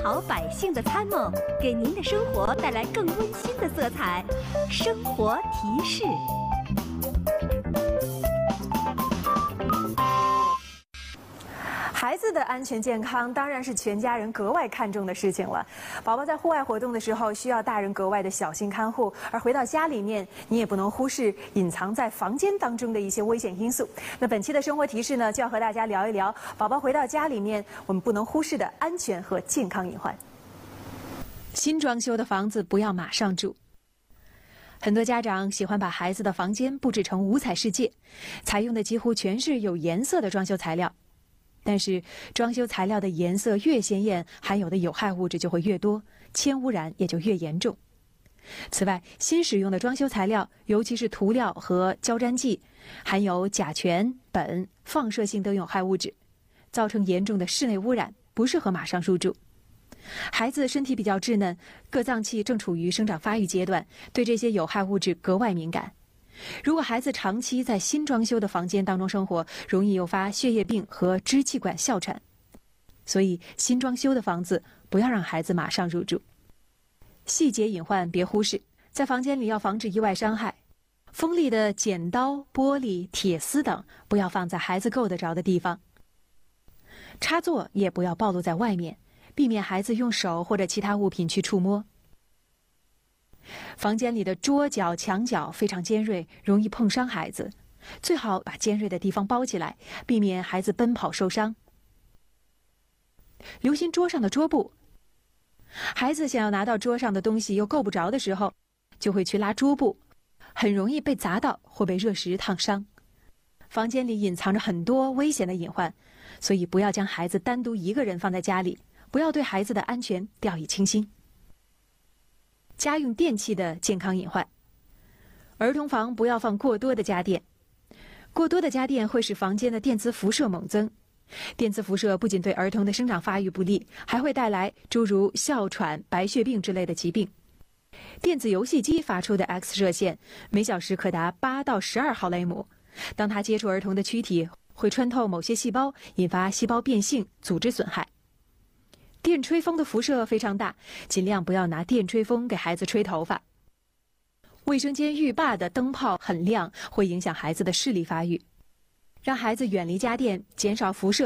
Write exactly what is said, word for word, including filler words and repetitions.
好百姓的参谋，给您的生活带来更温馨的色彩。生活提示。 孩子的安全健康当然是全家人格外看重的事情了。宝宝在户外活动的时候，需要大人格外的小心看护；而回到家里面，你也不能忽视隐藏在房间当中的一些危险因素。那本期的生活提示呢，就要和大家聊一聊宝宝回到家里面我们不能忽视的安全和健康隐患。新装修的房子不要马上住。很多家长喜欢把孩子的房间布置成五彩世界，采用的几乎全是有颜色的装修材料。但是装修材料的颜色越鲜艳，含有的有害物质就会越多，铅污染也就越严重。此外，新使用的装修材料，尤其是涂料和胶粘剂，含有甲醛、苯、放射性等有害物质，造成严重的室内污染，不适合马上入住。孩子身体比较稚嫩，各脏器正处于生长发育阶段，对这些有害物质格外敏感。如果孩子长期在新装修的房间当中生活，容易诱发血液病和支气管哮喘。所以新装修的房子不要让孩子马上入住。细节隐患别忽视，在房间里要防止意外伤害。锋利的剪刀、玻璃、铁丝等不要放在孩子够得着的地方。插座也不要暴露在外面，避免孩子用手或者其他物品去触摸。房间里的桌角、墙角非常尖锐，容易碰伤孩子，最好把尖锐的地方包起来，避免孩子奔跑受伤。留心桌上的桌布，孩子想要拿到桌上的东西又够不着的时候，就会去拉桌布，很容易被砸到或被热石烫伤。房间里隐藏着很多危险的隐患，所以不要将孩子单独一个人放在家里，不要对孩子的安全掉以轻心。家用电器的健康隐患，儿童房不要放过多的家电，过多的家电会使房间的电磁辐射猛增。电磁辐射不仅对儿童的生长发育不利，还会带来诸如哮喘、白血病之类的疾病。电子游戏机发出的 X 射线每小时可达八到十二毫雷姆，当它接触儿童的躯体，会穿透某些细胞，引发细胞变性、组织损害。电吹风的辐射非常大，尽量不要拿电吹风给孩子吹头发。卫生间浴霸的灯泡很亮，会影响孩子的视力发育。让孩子远离家电，减少辐射。